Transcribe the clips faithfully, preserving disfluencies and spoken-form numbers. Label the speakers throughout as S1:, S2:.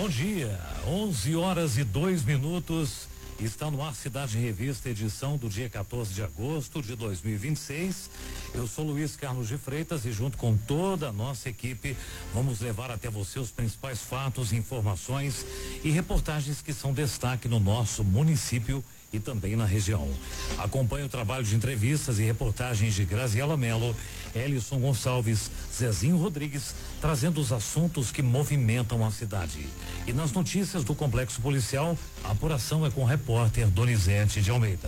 S1: Bom dia, onze horas e dois minutos. Está no ar Cidade Revista, edição do dia quatorze de agosto de dois mil e vinte e seis. Eu sou Luiz Carlos de Freitas e, junto com toda a nossa equipe, vamos levar até você os principais fatos, informações e reportagens que são destaque no nosso município e também na região. Acompanhe o trabalho de entrevistas e reportagens de Graziela Mello, Elison Gonçalves, Zezinho Rodrigues, trazendo os assuntos que movimentam a cidade. E nas notícias do Complexo Policial, a apuração é com o repórter Donizete de Almeida.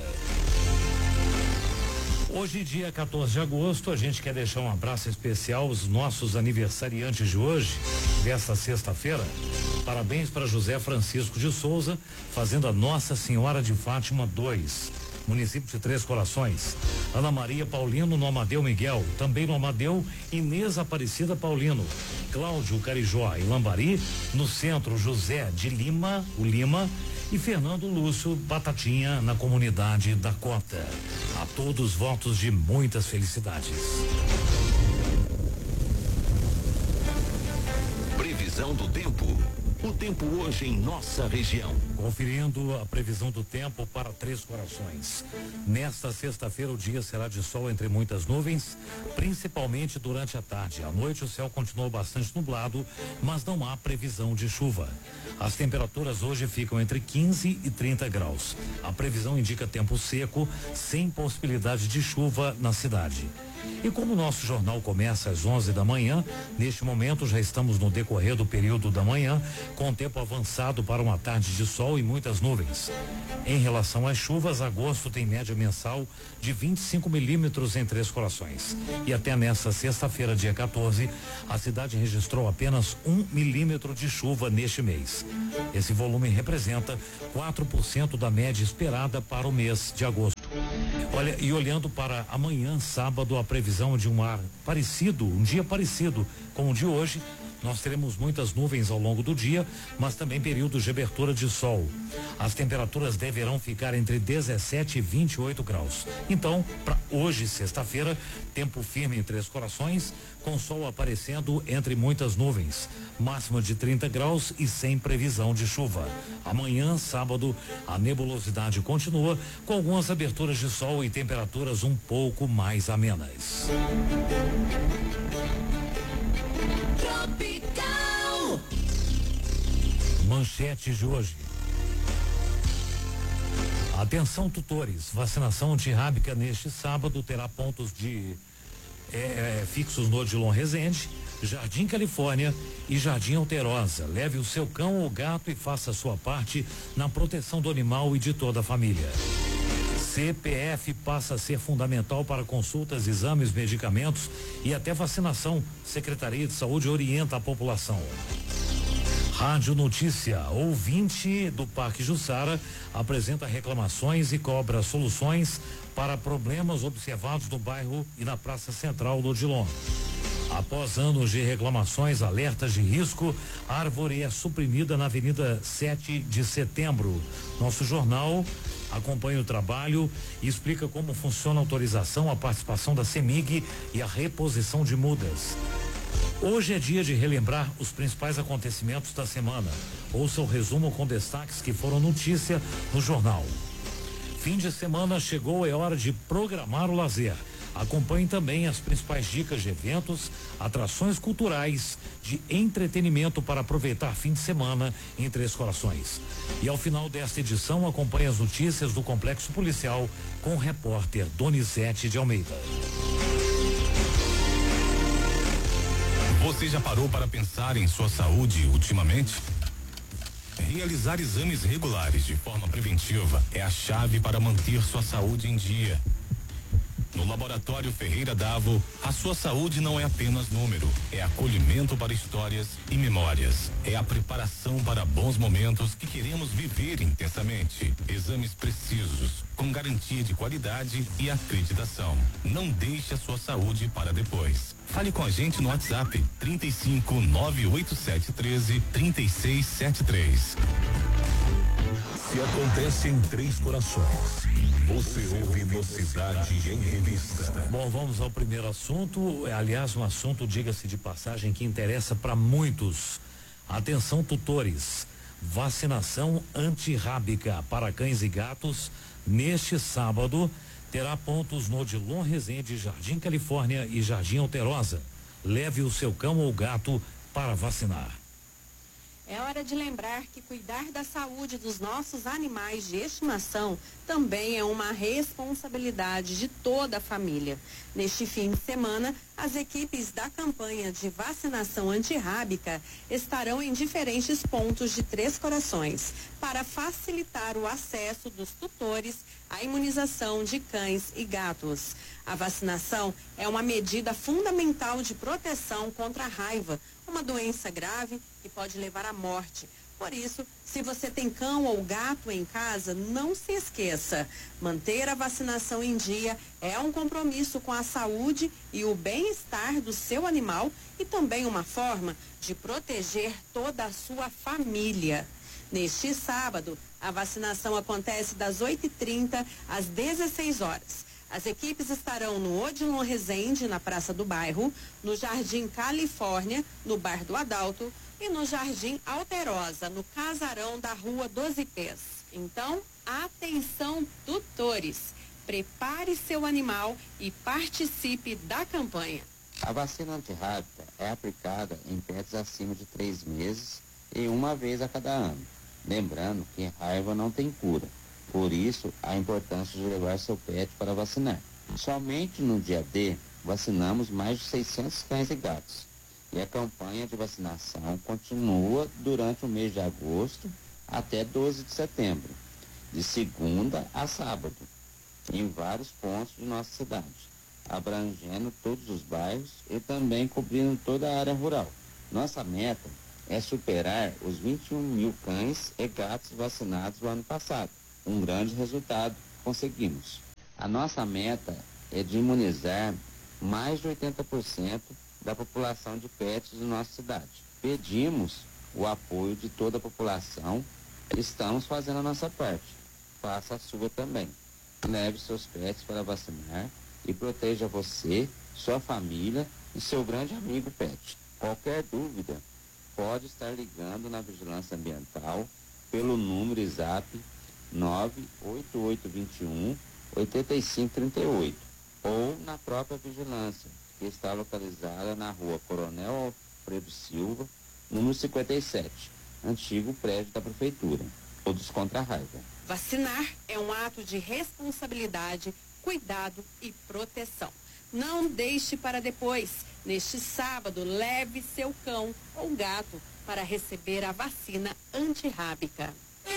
S1: Hoje, dia quatorze de agosto, a gente quer deixar um abraço especial aos nossos aniversariantes de hoje, desta sexta-feira. Parabéns para José Francisco de Souza, fazendo a Nossa Senhora de Fátima dois, município de Três Corações. Ana Maria Paulino no Amadeu Miguel, também no Amadeu, Inês Aparecida Paulino. Cláudio Carijó e Lambari, no centro, José de Lima, o Lima, e Fernando Lúcio Batatinha, na comunidade da Cota. A todos votos de muitas felicidades.
S2: Previsão do tempo. O tempo hoje em nossa região.
S1: Conferindo a previsão do tempo para Três Corações. Nesta sexta-feira o dia será de sol entre muitas nuvens, principalmente durante a tarde. À noite o céu continuou bastante nublado, mas não há previsão de chuva. As temperaturas hoje ficam entre quinze e trinta graus. A previsão indica tempo seco, sem possibilidade de chuva na cidade. E como o nosso jornal começa às onze da manhã, neste momento já estamos no decorrer do período da manhã, com tempo avançado para uma tarde de sol e muitas nuvens. Em relação às chuvas, agosto tem média mensal de vinte e cinco milímetros em Três Corações. E até nesta sexta-feira, dia quatorze, a cidade registrou apenas um milímetro de chuva neste mês. Esse volume representa quatro por cento da média esperada para o mês de agosto. Olha, e olhando para amanhã, sábado, a previsão de um ar parecido, um dia parecido com o de hoje. Nós teremos muitas nuvens ao longo do dia, mas também períodos de abertura de sol. As temperaturas deverão ficar entre dezessete e vinte e oito graus. Então, para hoje, sexta-feira, tempo firme em Três Corações, com sol aparecendo entre muitas nuvens. Máxima de trinta graus e sem previsão de chuva. Amanhã, sábado, a nebulosidade continua, com algumas aberturas de sol e temperaturas um pouco mais amenas.
S2: Tropical.
S1: Manchetes de hoje. Atenção, tutores, vacinação antirrábica neste sábado terá pontos de é, é, fixos no Odilon Rezende, Jardim Califórnia e Jardim Alterosa. Leve o seu cão ou gato e faça a sua parte na proteção do animal e de toda a família. C P F passa a ser fundamental para consultas, exames, medicamentos e até vacinação. Secretaria de Saúde orienta a população. Rádio Notícia, ouvinte do Parque Jussara, apresenta reclamações e cobra soluções para problemas observados no bairro e na Praça Central do Odilon. Após anos de reclamações, alertas de risco, árvore é suprimida na Avenida sete de Setembro. Nosso jornal acompanha o trabalho e explica como funciona a autorização, a participação da CEMIG e a reposição de mudas. Hoje é dia de relembrar os principais acontecimentos da semana. Ouça o resumo com destaques que foram notícia no jornal. Fim de semana chegou, é hora de programar o lazer. Acompanhe também as principais dicas de eventos, atrações culturais, de entretenimento para aproveitar fim de semana em Três Corações. E ao final desta edição, acompanhe as notícias do Complexo Policial com o repórter Donizete de Almeida.
S3: Você já parou para pensar em sua saúde ultimamente? Realizar exames regulares de forma preventiva é a chave para manter sua saúde em dia. No Laboratório Ferreira Davo, a sua saúde não é apenas número, é acolhimento para histórias e memórias. É a preparação para bons momentos que queremos viver intensamente. Exames precisos, com garantia de qualidade e acreditação. Não deixe a sua saúde para depois. Fale com a gente no WhatsApp trinta e cinco, nove oito sete um três, trinta e seis setenta e três.
S4: Se acontece em Três Corações, você ouve no Cidade em Revista.
S1: Bom, vamos ao primeiro assunto. Aliás, um assunto, diga-se de passagem, que interessa para muitos. Atenção, tutores, vacinação antirrábica para cães e gatos neste sábado terá pontos no Odilon Rezende, Jardim Califórnia e Jardim Alterosa. Leve o seu cão ou gato para vacinar.
S5: É hora de lembrar que cuidar da saúde dos nossos animais de estimação também é uma responsabilidade de toda a família. Neste fim de semana, as equipes da campanha de vacinação antirrábica estarão em diferentes pontos de Três Corações para facilitar o acesso dos tutores à imunização de cães e gatos. A vacinação é uma medida fundamental de proteção contra a raiva, uma doença grave que pode levar à morte. Por isso, se você tem cão ou gato em casa, não se esqueça. Manter a vacinação em dia é um compromisso com a saúde e o bem-estar do seu animal e também uma forma de proteger toda a sua família. Neste sábado, a vacinação acontece das oito e trinta às dezesseis horas. As equipes estarão no Odilon Rezende, na Praça do Bairro, no Jardim Califórnia, no Bar do Adalto, e no Jardim Alterosa, no Casarão da Rua Doze Pés. Então, atenção, tutores! Prepare seu animal e participe da campanha.
S6: A vacina antirrábica é aplicada em pets acima de três meses e uma vez a cada ano. Lembrando que raiva não tem cura. Por isso, a importância de levar seu pet para vacinar. Somente no dia D, vacinamos mais de seiscentos cães e gatos. E a campanha de vacinação continua durante o mês de agosto até doze de setembro, de segunda a sábado, em vários pontos de nossa cidade, abrangendo todos os bairros e também cobrindo toda a área rural. Nossa meta é superar os vinte e um mil cães e gatos vacinados no ano passado. Um grande resultado que conseguimos. A nossa meta é de imunizar mais de oitenta por cento da população de pets de nossa cidade. Pedimos o apoio de toda a população. Estamos fazendo a nossa parte. Faça a sua também. Leve seus pets para vacinar e proteja você, sua família e seu grande amigo pet. Qualquer dúvida, pode estar ligando na Vigilância Ambiental pelo número e zap nove oito oito dois um oito cinco três oito ou na própria vigilância, que está localizada na rua Coronel Alfredo Silva, número cinquenta e sete, antigo prédio da prefeitura. Todos contra a raiva.
S5: Vacinar é um ato de responsabilidade, cuidado e proteção. Não deixe para depois. Neste sábado, leve seu cão ou gato para receber a vacina antirrábica.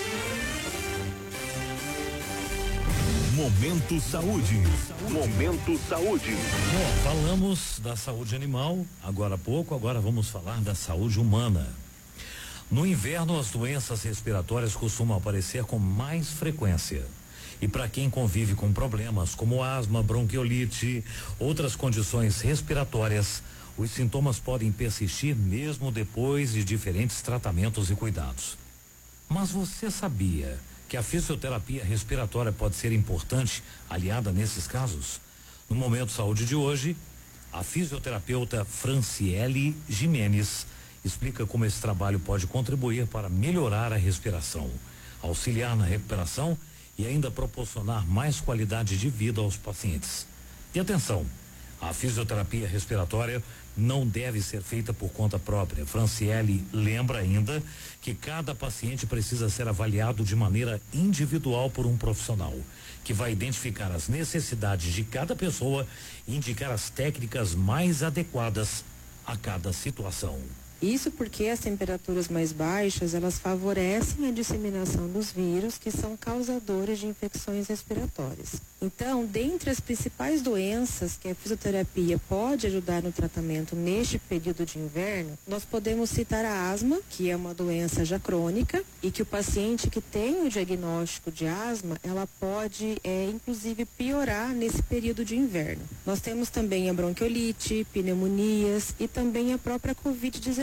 S4: Momento Saúde. Momento Saúde.
S1: Bom, falamos da saúde animal agora há pouco, agora vamos falar da saúde humana. No inverno, as doenças respiratórias costumam aparecer com mais frequência. E para quem convive com problemas como asma, bronquiolite, outras condições respiratórias, os sintomas podem persistir mesmo depois de diferentes tratamentos e cuidados. Mas você sabia que a fisioterapia respiratória pode ser importante, aliada nesses casos? No Momento Saúde de hoje, a fisioterapeuta Franciele Jimenez explica como esse trabalho pode contribuir para melhorar a respiração, auxiliar na recuperação e ainda proporcionar mais qualidade de vida aos pacientes. E atenção, a fisioterapia respiratória não deve ser feita por conta própria. Franciele lembra ainda que cada paciente precisa ser avaliado de maneira individual por um profissional, que vai identificar as necessidades de cada pessoa e indicar as técnicas mais adequadas a cada situação.
S7: Isso porque as temperaturas mais baixas, elas favorecem a disseminação dos vírus que são causadores de infecções respiratórias. Então, dentre as principais doenças que a fisioterapia pode ajudar no tratamento neste período de inverno, nós podemos citar a asma, que é uma doença já crônica e que o paciente que tem o diagnóstico de asma, ela pode, é, inclusive, piorar nesse período de inverno. Nós temos também a bronquiolite, pneumonias e também a própria covid dezenove.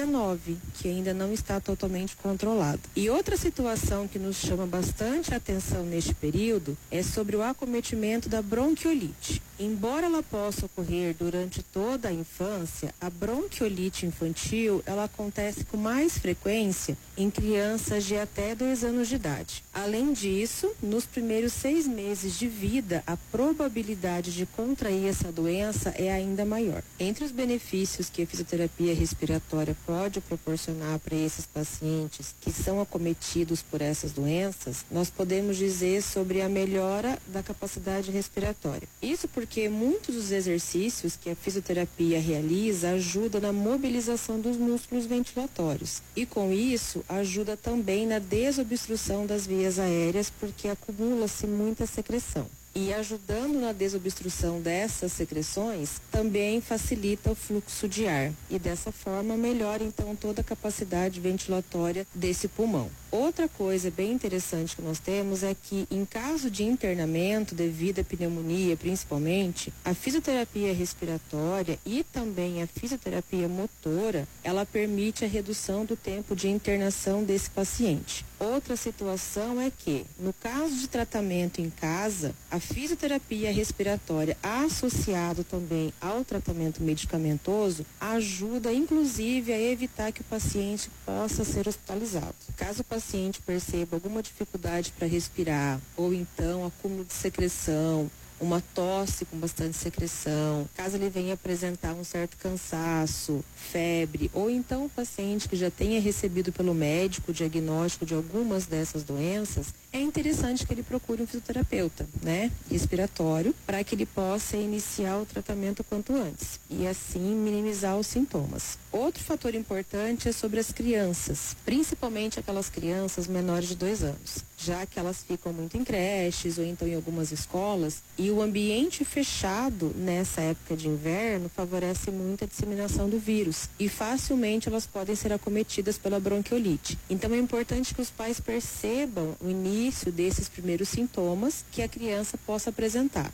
S7: dezenove, que ainda não está totalmente controlado. E outra situação que nos chama bastante atenção neste período é sobre o acometimento da bronquiolite. Embora ela possa ocorrer durante toda a infância, a bronquiolite infantil ela acontece com mais frequência em crianças de até dois anos de idade. Além disso, nos primeiros seis meses de vida, a probabilidade de contrair essa doença é ainda maior. Entre os benefícios que a fisioterapia respiratória pode proporcionar para esses pacientes que são acometidos por essas doenças, nós podemos dizer sobre a melhora da capacidade respiratória. Isso porque muitos dos exercícios que a fisioterapia realiza ajudam na mobilização dos músculos ventilatórios e, com isso, ajuda também na desobstrução das vias aéreas, porque acumula-se muita secreção. E ajudando na desobstrução dessas secreções, também facilita o fluxo de ar e dessa forma melhora então toda a capacidade ventilatória desse pulmão. Outra coisa bem interessante que nós temos é que em caso de internamento devido à pneumonia principalmente, a fisioterapia respiratória e também a fisioterapia motora, ela permite a redução do tempo de internação desse paciente. Outra situação é que, no caso de tratamento em casa, a fisioterapia respiratória associado também ao tratamento medicamentoso ajuda inclusive a evitar que o paciente possa ser hospitalizado. Caso o paciente perceba alguma dificuldade para respirar ou então acúmulo de secreção, uma tosse com bastante secreção, caso ele venha apresentar um certo cansaço, febre, ou então o paciente que já tenha recebido pelo médico o diagnóstico de algumas dessas doenças, é interessante que ele procure um fisioterapeuta, né, respiratório, para que ele possa iniciar o tratamento quanto antes e assim minimizar os sintomas. Outro fator importante é sobre as crianças, principalmente aquelas crianças menores de dois anos, já que elas ficam muito em creches ou então em algumas escolas, e o ambiente fechado nessa época de inverno favorece muito a disseminação do vírus e facilmente elas podem ser acometidas pela bronquiolite. Então é importante que os pais percebam o início desses primeiros sintomas que a criança possa apresentar.